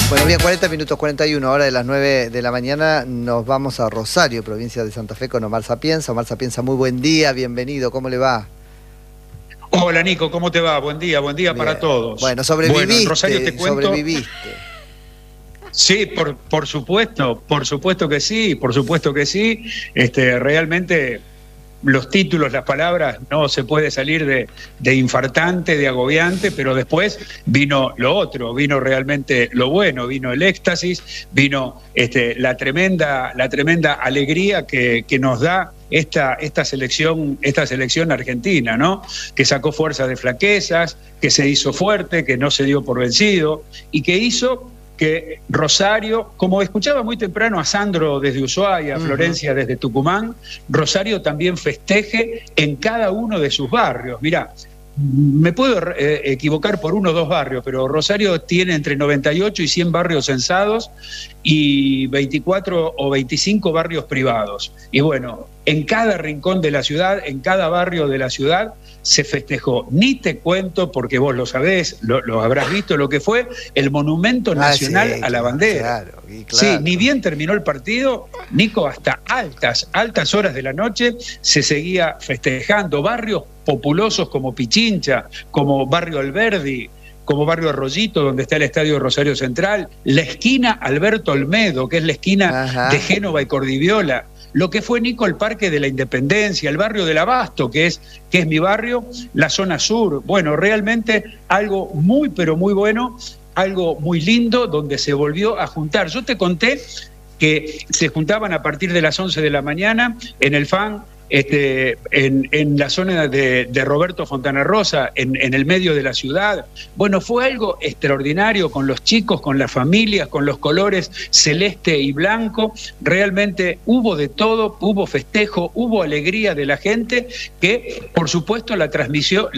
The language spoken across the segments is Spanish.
Bueno, bien, 40 minutos 41, hora de las 9 de la mañana, nos vamos a Rosario, provincia de Santa Fe, con Omar Sapienza. Omar Sapienza, muy buen día, bienvenido, ¿cómo le va? Hola Nico, ¿cómo te va? Buen día para todos. Bueno, sobreviviste, bueno, en Rosario te cuento, sobreviviste. Sí, por supuesto que sí, por supuesto que sí. Realmente los títulos, las palabras, no se puede salir de infartante, de agobiante, pero después vino lo otro, vino realmente lo bueno, vino el éxtasis, vino la tremenda alegría que nos da esta selección argentina, ¿no? Que sacó fuerza de flaquezas, que se hizo fuerte, que no se dio por vencido y que hizo que Rosario, como escuchaba muy temprano a Sandro desde Ushuaia, a Florencia desde Tucumán, Rosario también festeje en cada uno de sus barrios. Mirá, me puedo equivocar por 1 o 2 barrios, pero Rosario tiene entre 98 y 100 barrios censados y 24 o 25 barrios privados. Y bueno, en cada rincón de la ciudad, en cada barrio de la ciudad, se festejó. Ni te cuento, porque vos lo sabés, lo habrás visto, lo que fue el Monumento Nacional a la Bandera. Claro. Sí, ni bien terminó el partido, Nico, hasta altas horas de la noche se seguía festejando. Barrios populosos como Pichincha, como Barrio Alberdi, como Barrio Arroyito, donde está el Estadio Rosario Central, la esquina Alberto Olmedo, que es la esquina de Génova y Cordiviola, lo que fue, Nico, el Parque de la Independencia, el barrio del Abasto, que es mi barrio, la zona sur. Bueno, realmente algo muy, pero muy bueno, algo muy lindo, donde se volvió a juntar. Yo te conté que se juntaban a partir de las 11 de la mañana en el FAN, en la zona de Roberto Fontana Rosa, en el medio de la ciudad. Bueno, fue algo extraordinario, con los chicos, con las familias, con los colores celeste y blanco. Realmente hubo de todo, hubo festejo, hubo alegría de la gente, que por supuesto la transmitió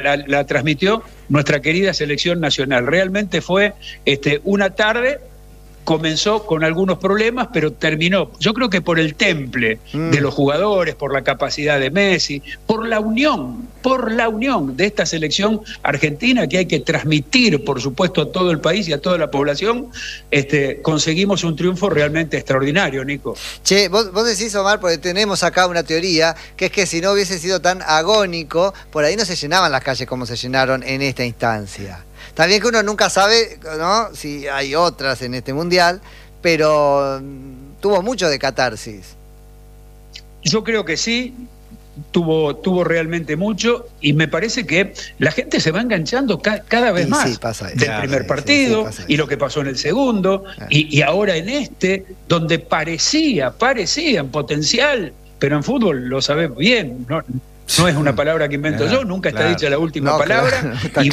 nuestra querida selección nacional. Realmente fue una tarde. Comenzó con algunos problemas, pero terminó, yo creo que por el temple de los jugadores, por la capacidad de Messi, por la unión de esta selección argentina que hay que transmitir, por supuesto, a todo el país y a toda la población. Conseguimos un triunfo realmente extraordinario, Nico. Che, vos decís, Omar, porque tenemos acá una teoría, que es que si no hubiese sido tan agónico, por ahí no se llenaban las calles como se llenaron en esta instancia. También que uno nunca sabe, ¿no?, si hay otras en este mundial, pero tuvo mucho de catarsis. Yo creo que sí, tuvo realmente mucho, y me parece que la gente se va enganchando cada vez más. Sí, pasa eso. Del primer partido, pasa y lo que pasó en el segundo, y ahora en donde parecía en potencial, pero en fútbol lo sabés bien, no es una palabra que invento yo, nunca está dicha la última palabra, y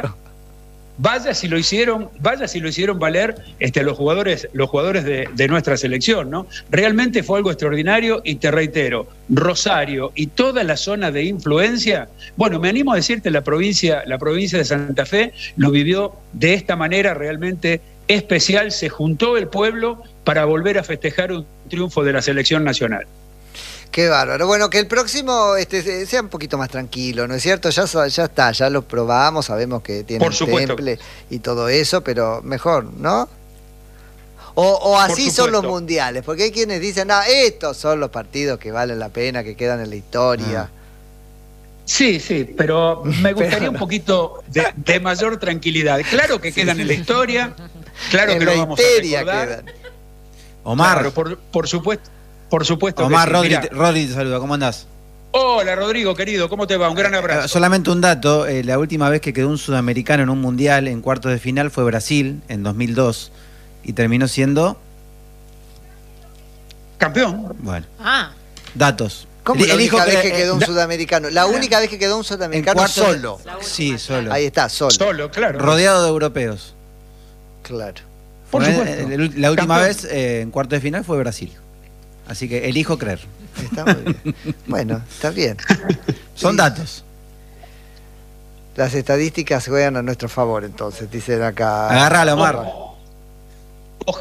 vaya si lo hicieron valer los jugadores de nuestra selección, ¿no? Realmente fue algo extraordinario, y te reitero, Rosario y toda la zona de influencia, bueno, me animo a decirte, la provincia de Santa Fe lo vivió de esta manera realmente especial. Se juntó el pueblo para volver a festejar un triunfo de la selección nacional. Qué bárbaro. Bueno, que el próximo sea un poquito más tranquilo, ¿no es cierto? Ya está, ya lo probamos, sabemos que tiene temple y todo eso, pero mejor, ¿no? O así son los mundiales, porque hay quienes dicen, estos son los partidos que valen la pena, que quedan en la historia. Sí, pero me gustaría un poquito de mayor tranquilidad. Claro que quedan en la historia, claro que lo vamos a recordar. Quedan. Omar. Claro, por supuesto. Por supuesto. Omar, que sí. Rodri te saluda, ¿cómo andás? Hola Rodrigo, querido, ¿cómo te va? Un gran abrazo. Solamente un dato, la última vez que quedó un sudamericano en un mundial en cuartos de final fue Brasil, en 2002, y terminó siendo... campeón. Bueno. Datos. ¿Cómo la única vez que quedó un sudamericano? La única vez que quedó un sudamericano solo. Sí, solo. Ahí está, solo. Solo, claro. Rodeado de europeos. Claro. Por supuesto. La última vez en cuartos de final fue Brasil. Así que elijo creer. Está muy bien. Bueno, está bien. Son datos. Las estadísticas juegan a nuestro favor, entonces, dicen acá. Agarralo, Omar.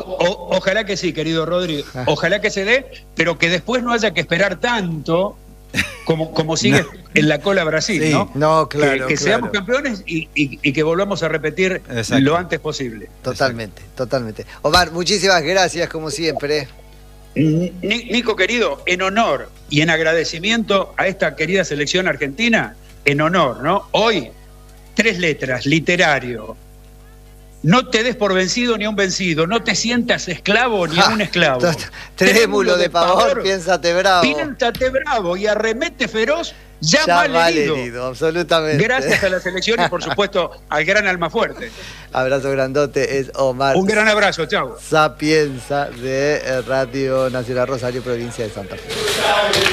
Ojalá que sí, querido Rodrigo. Ojalá que se dé, pero que después no haya que esperar tanto como sigue en la cola Brasil, Sí. ¿no? No, claro. Que claro. seamos campeones y que volvamos a repetir Exacto. lo antes posible. Totalmente, totalmente. Omar, muchísimas gracias, como siempre. Nico querido, en honor y en agradecimiento a esta querida selección argentina, en honor, ¿no? Hoy, 3 letras, literario. No te des por vencido ni a un vencido, no te sientas esclavo ni a un esclavo. Trémulo de pavor, piénsate bravo. Piénsate bravo y arremete feroz, ya mal herido. Absolutamente. Gracias a la selección y por supuesto al gran Almafuerte. Abrazo grandote, es Omar. Un gran abrazo, chao. Sapienza de Radio Nacional Rosario, provincia de Santa Fe.